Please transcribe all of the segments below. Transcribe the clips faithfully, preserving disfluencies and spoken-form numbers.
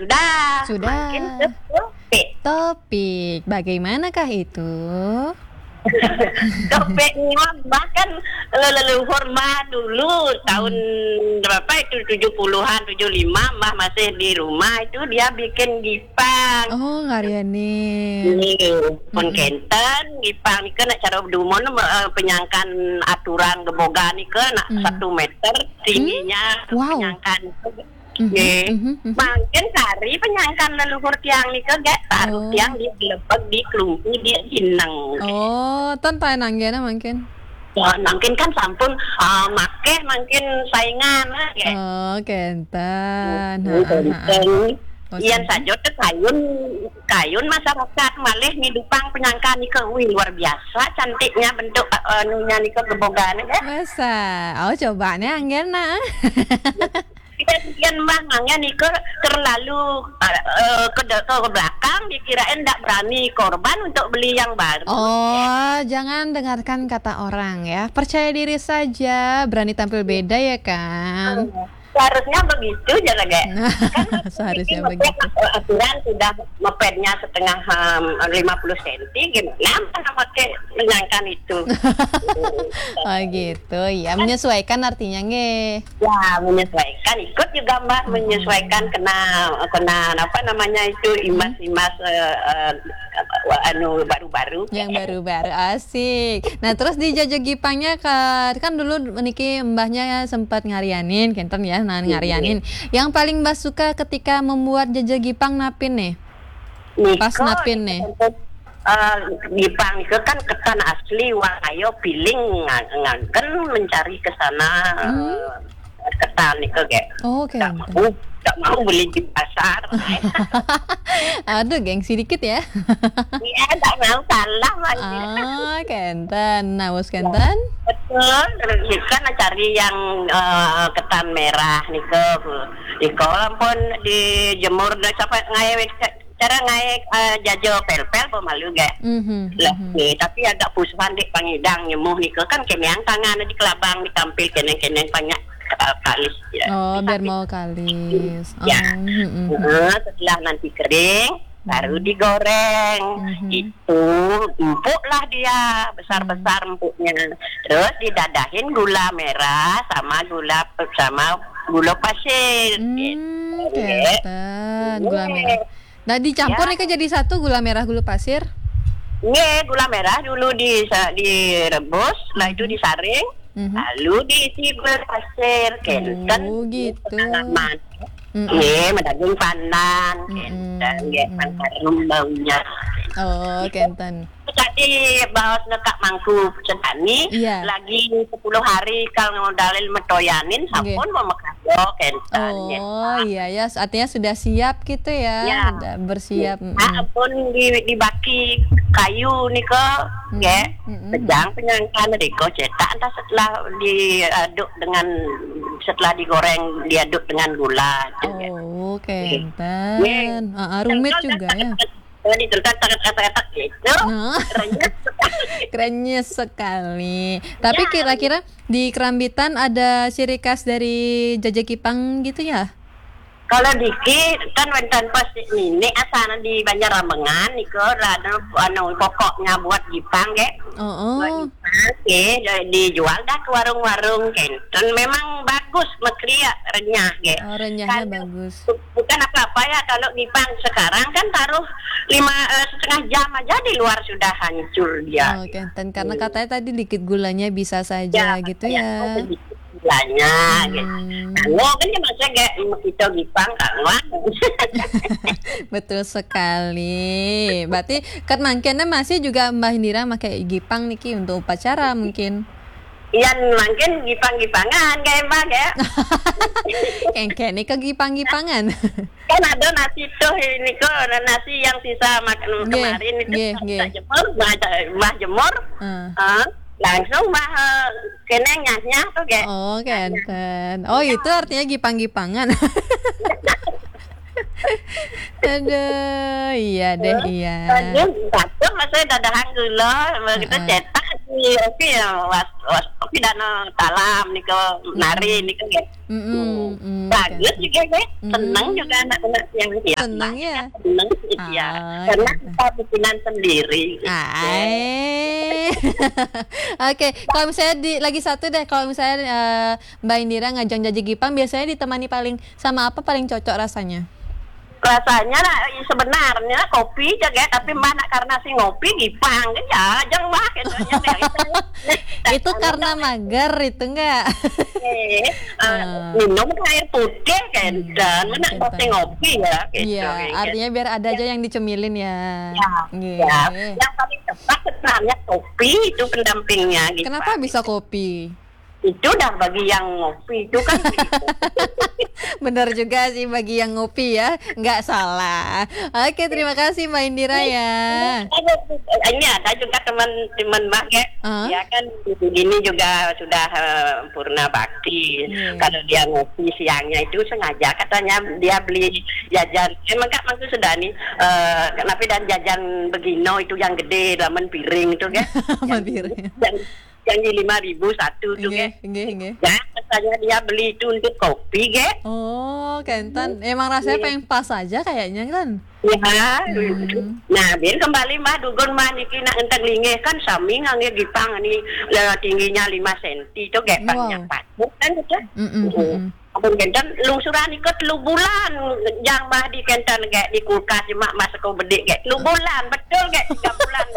sudah. Sudah. Makin ke topik. Topik, bagaimanakah itu? Topiknya bahkan leluhur Mbah dulu tahun berapa itu tujuh puluhan, tujuh puluh lima Mbah masih di rumah itu dia bikin gipang. Oh, ngarianin. Nih, pun kenten gipang nika nak cara dumon uh, penyangkan aturan geboga nika nak Mm. satu meter tingginya Wow. penyangkan. Mhm, Nggih. mhm, mhm. Makin kari penyangkan leluhur tiang nika gak taruh Oh. tiang di lepeg di kelumpi dia hinang. Oh, tanpa nanggena mungkin. Ya, mungkin kan sampun uh, make mungkin saingan lah ya. Oh, kenten. Hmm, Ha, ha, ha. kenten. Oh, Iyan kenten. saja tuh kayun kayun masyarakat malih ngidupang penyangka nika wih luar biasa cantiknya bentuk uh, anunya nika gebogane ya. Masa? Oh, cobanya anggena. Kian mbah nangnya nika terlalu uh, uh, ke, ke belakang dikirain ndak berani korban untuk beli yang baru. Oh, jangan dengarkan kata orang ya. Percaya diri saja, berani tampil beda ya kan? Seharusnya begitu jangan gak? Seharusnya Moped, begitu. aturan sudah mopednya setengah um, lima puluh senti gimana mana pakai menyangkan itu. Oh gitu, ya menyesuaikan artinya nge. Ya menyesuaikan ikut juga Mbak menyesuaikan kena kena apa namanya itu imas-imas uh, uh, anu baru-baru. Yang baru-baru asik. Nah terus di Jaja Gipangnya kan, kan dulu niki mbahnya sempat ngarianin, kenten ya, nah ngarianin. Yang paling mbah suka ketika membuat Jaja Gipang napin nih. Niko, Pas napin nih. Uh, Gipang itu kan ketan asli wang ayo piling ngangken mencari ke sana uh, ketan itu kayak Oh tak kenten. mau tak mau beli di pasar. Aduh gengsi dikit ya. Iya tak mau salah lagi. Ah kenten. Nah bos kenten. Betul, terus kan cari yang uh, ketan merah nih ke di kolam pun dijemur sampai ngawe cara ngawe uh, jajo pel-pel pemalu gak. Mhm. Lah nih tapi agak pusuhan di pangidang nyemuh nih kan kenyang tangan di kelabang ditampil keneng-keneng banyak uh, kalis ya. Oh biar mau kalis. Oh, Ya. mhm, mhm. Nah, setelah nanti kering baru digoreng. Mhm. Itu empuk lah dia besar-besar empuknya. Terus didadahin gula merah sama gula sama gula pasir. Hmm, Gitu. kenten. Gula merah. Nah dicampur Ya. nih kan jadi satu gula merah gula pasir. Nih gula merah dulu di direbus, setelah itu disaring, Mhm. lalu diisi gula pasir, kenten, Oh, gitu. tanaman. Mm-mm. Nih daging pandan, Mm-mm. kenten, ya Mm-mm. harum baunya. Oh, kenten. Tadi bawas nekak mangku sedani, Iya. lagi sepuluh hari kalau dalil metoyanin, sampun mau mekado kenten. ya. Oh, iya ya, artinya sudah siap gitu ya. Ya. Sudah bersiap. mm-mm. Ah, pun di dibaki kayu nih kok, Mm, ya, mm, mm, sedang penyangkan Riko cetak entah setelah diaduk dengan setelah digoreng diaduk dengan gula. gitu, ya. Oh, kenten. Ah, ah, rumit juga ya. Jadi terkat-terkat gitu. Nah. Renyes. Kerennya sekali. Tapi kira-kira di Kerambitan ada ciri khas dari Jaja Gipang gitu ya? Kalau dikit kan wonten pas ini asana di Banjarambengan niku rada anu pokoknya buat Gipang ge. Oh, oh. Oke, dijual dah ke warung-warung kenten memang bagus mekria renyah ge. Oh, renyahnya Kan bagus. bu- bukan apa-apa ya kalau Gipang sekarang kan taruh lima eh, setengah jam aja di luar sudah hancur dia. Oh, kenten. Karena katanya tadi dikit gulanya bisa saja gitu ya. sedikit gulanya gitu. Hmm. Kalau kan ya masa kayak kita Gipang kawan. Betul sekali. Berarti kan mangkennya masih juga Mbah Indira pakai Gipang niki untuk upacara mungkin. Iya mungkin Gipang-Gipangan kayak Mbak ya. Kengken nih ke Gipang-Gipangan. Kan ada nasi tuh ini kok nasi yang sisa makan Nggih, kemarin itu nggih, kita nggih. jemur, mbah, mbah jemur, Ah. ah, langsung mbah eh, kena nyahnya tuh kayak. Oh, kenten. Oh, itu artinya Gipang-Gipangan. Aduh, iya deh, iya. Tadi satu masih dadahan gula, kita Ah. cetak oke oke ya was was oke dana talam nih ke nari nih ke Mm, mm, mm, bagus oke. juga ya Mm. senang juga anak-anak yang ya Senang ya? senang ya Ah, karena gitu. kita bikinan sendiri gitu. Ay. Oke, kalau misalnya di lagi satu deh, kalau misalnya eh, Mbak Indira ngajak jajan Gipang biasanya ditemani paling sama apa paling cocok rasanya? Rasanya lah sebenarnya kopi aja ya, tapi mana karena si ngopi Gipang kan ya jangan mah gitu Itu karena mager itu enggak? eh, eh, Ah. minum air putih kan dan mana Hmm, kopi ngopi ya gitu. Iya, gitu. artinya biar ada aja yang dicemilin ya. Ya, Iya. ya. Yang paling tepat sebenarnya kopi itu pendampingnya gitu. Kenapa bisa kopi? Itu dah bagi yang ngopi itu kan gitu. Bener juga sih bagi yang ngopi ya, nggak salah. Oke, terima kasih Mbak Indira ya. Ini ada juga teman-teman Mbak ya, Ah. ya kan ini juga sudah eh, purna bakti. Iya. Kalau dia ngopi siangnya itu sengaja katanya dia beli jajan. Emang kak maksud sudah nih, eh, kenapa dan jajan begino itu yang gede, laman piring itu kan? Laman piring. Yang yang di lima ribu satu tuh Nggih, kan? nggih, nggih. Ya, katanya dia beli itu untuk kopi kan? Oh, Kentan. Emang rasanya pengen pas aja kayaknya kan? Ya, Hmm. nah biar kembali mah dugun mah niki nak entek linge kan sami ngange Gipang ini le- tingginya lima senti itu kayak Wow. banyak patut kan gitu. Mm, mm, mm, mm. Apa kentan lungsuran iku telu bulan yang mah di kentan kayak di kulkas cuma masuk ke bedik kayak telu bulan betul kayak tiga bulan.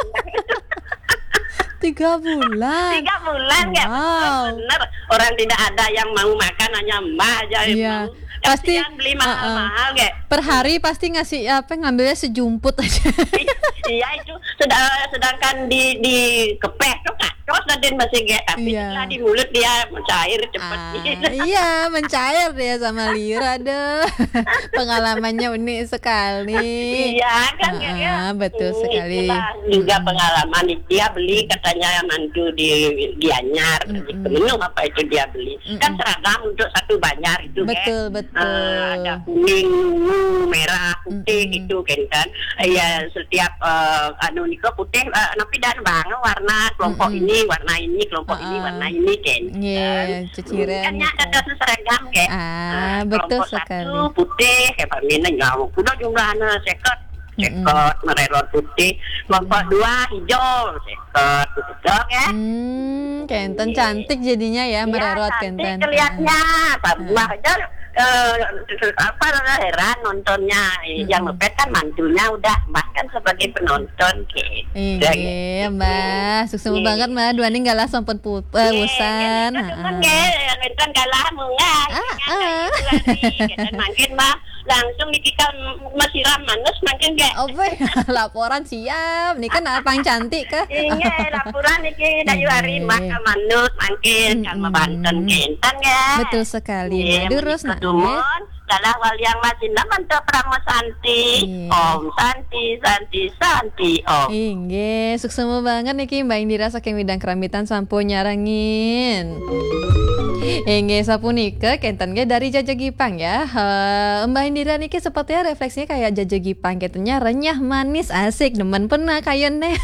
Tiga bulan. Tiga bulan kayak Wow. bener orang tidak ada yang mau makan hanya mbak aja yang Iya. mau. Pasti, Kasihan beli uh-uh. mahal-mahal kayak. Per hari pasti ngasih apa ngambilnya sejumput aja. Iya itu sedang, sedangkan di di kepek tuh kacos dan masih kayak tapi Iya. setelah di mulut dia mencair cepat Ah, gitu. iya, mencair dia sama Lira deh. Pengalamannya unik sekali. Iya kan Ah, ya. betul Hmm, sekali. itulah juga pengalaman dia beli katanya mantu di Gianyar Mm-mm. minum apa itu dia beli kan seragam untuk satu banyak itu Betul, kan. betul. Eh, ada kuning ungu, merah putih Mm-mm. gitu kan kan ya setiap eh, anu niko putih eh, tapi dan bang warna kelompok Mm-mm. ini warna ini kelompok ini Ah. warna ini kan. Iya, Kan. ciciren Kan ya gitu. ada seragam kayak. Ah, Nah, betul kelompok sekali. Satu putih kayak pamina nyawa. Kuda jumlahnya sekot. Sekot mererot putih. Kelompok dua hijau sekot gitu kan. Hmm, Kenten cantik jadinya ya mererot ya, Kenten. cantik kelihatannya. Tambah aja eh, apa heran nontonnya. Yang mepet kan mantunya udah Mbak kan sebagai penonton gitu. Iya, Mbak. Sukses Iya. banget, Mbak. Dua ning galah sampun pu- eh, usan. Kan Heeh. kan kalah mungai. Ah, ah. Makin mah langsung dikikal mesiram manus makin gak. Apa ya? Laporan siap. Nih kan paling cantik kah? Iya, laporan iki dayu hari mah ka manus makin kan Mm-mm. Banten kentan ya. Betul sekali, Mbak. Iya, Terus nak Dumon, dalah wal yang masih mantu Pramo Santi. Iya. Om Santi, Santi, Santi, Om. Inggih, sukses banget niki Mbak Indira saking bidang kerambitan sampun nyarangin. Inggih sapunika kenten ge dari Jaja Gipang ya. Eh, Mbak Indira niki sepertinya refleksinya kayak Jaja Gipang katanya renyah manis asik demen pernah kayen deh.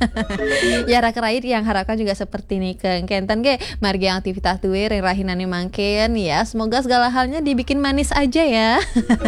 Ya rakyat yang harapkan juga seperti ini ke kenten ge margi aktivitas tuwe ring rahinane mangken ya. Semoga segala halnya dibikin manis aja ya.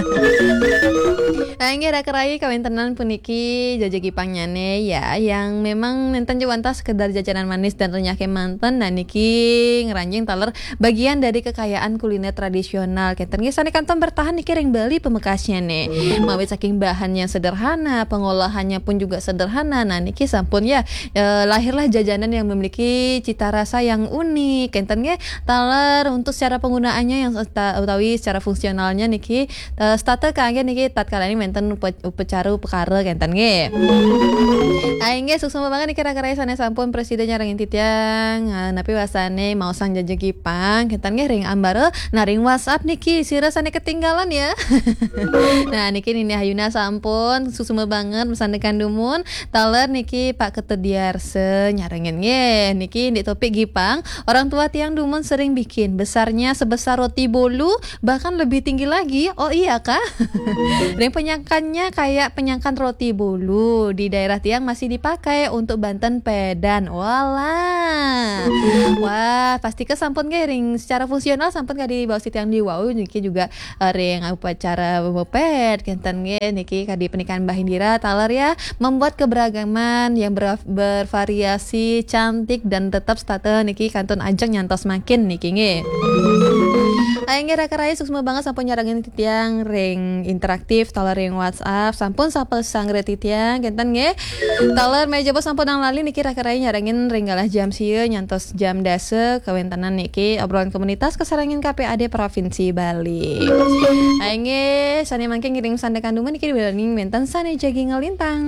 Nah, ini ada kerai kawin tenan puniki Jaja Gipang nyane ya yang memang nenten juwanta sekedar jajanan manis dan renyah ke manten nah niki ngeranjing taler bagian dari kekayaan kuliner tradisional kenten ge sane kanton bertahan niki ring Bali pemekasnya nih mawit saking bahannya sederhana pengolahannya pun juga sederhana nah niki sampun ya eh, lahirlah jajanan yang memiliki cita rasa yang unik kenten ge taler untuk secara penggunaannya yang utawi secara fungsionalnya niki uh, stata kangge niki tatkala ini menten upe- upacara perkara kenten ge. Aing ge sukses banget nih kira-kira sana sampun presiden nyarangin titiang uh, napi wasane mau sang Jaja Gipang kenten ge ring ambare naring WhatsApp niki sira sane ketinggalan ya. Nah niki Nini Hayuna sampun sukses banget mesandekan dumun taler niki Pak Ketediarse nyarangin ge niki di topik Gipang orang tua tiang dumun sering bikin besarnya sebesar roti bolu bahkan lebih tinggi lagi. Oh iya kah? Ring penyangga penyangkannya kayak penyangkan roti bolu. Di daerah Tiang masih dipakai untuk Banten Pedan. Walah. Wah, pasti ke sampun ge ring secara fungsional sampun ka di bawah si Tiang di Wau niki juga uh, ring upacara bepet kenten ge niki ka di pernikahan Mbah Indira taler ya membuat keberagaman yang ber- bervariasi, cantik dan tetap stata niki kantun ajeng nyantos makin niki nge. Aing raka-raya sukses banget sampun nyarangin titiang ring interaktif taler ring WhatsApp sampun sapel sangre titiang kenten nge. Taler meja bos sampun nang lali niki raka-raya nyarangin ring galah jam sieu nyantos jam dase kawentanan niki obrolan komunitas kesarangin K P A D Provinsi Bali. Aing ge sane mangke ngiring sande kandungan niki dibening menten sane jagi ngelintang.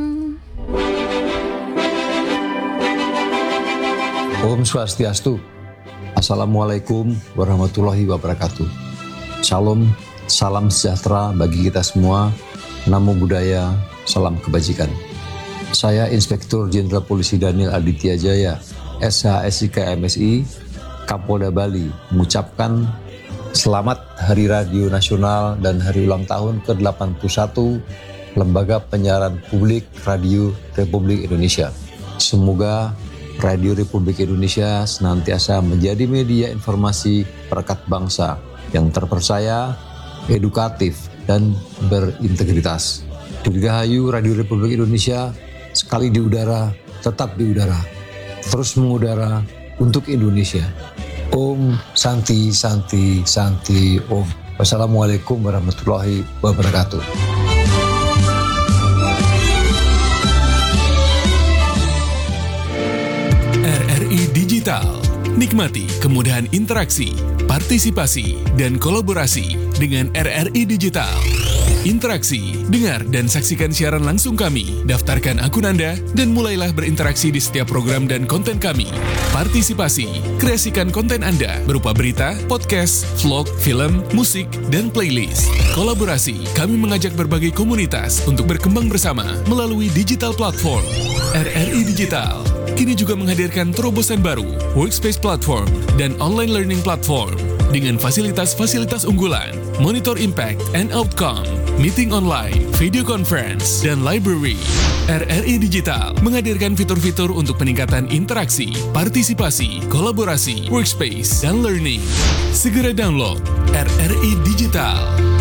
Om Swastiastu. Assalamualaikum warahmatullahi wabarakatuh. Shalom, salam sejahtera bagi kita semua. Namo Buddhaya, salam kebajikan. Saya Inspektur Jenderal Polisi Daniel Aditya Jaya, S H S I K M S I, Kapolda Bali, mengucapkan selamat Hari Radio Nasional dan Hari Ulang Tahun ke delapan puluh satu Lembaga Penyiaran Publik Radio Republik Indonesia. Semoga Radio Republik Indonesia senantiasa menjadi media informasi perekat bangsa yang terpercaya, edukatif, dan berintegritas. Dirgahayu Radio Republik Indonesia, sekali di udara, tetap di udara, terus mengudara untuk Indonesia. Om Santi Santi Santi Om. Wassalamualaikum warahmatullahi wabarakatuh. R R I Digital. Nikmati kemudahan interaksi, partisipasi, dan kolaborasi dengan R R I Digital. Interaksi, dengar dan saksikan siaran langsung kami, daftarkan akun Anda, dan mulailah berinteraksi di setiap program dan konten kami. Partisipasi, kreasikan konten Anda berupa berita, podcast, vlog, film, musik, dan playlist. Kolaborasi, kami mengajak berbagai komunitas untuk berkembang bersama melalui digital platform. R R I Digital kini juga menghadirkan terobosan baru, workspace platform, dan online learning platform dengan fasilitas-fasilitas unggulan, monitor impact and outcome, meeting online, video conference, dan library. R R I Digital menghadirkan fitur-fitur untuk peningkatan interaksi, partisipasi, kolaborasi, workspace, dan learning. Segera download R R I Digital.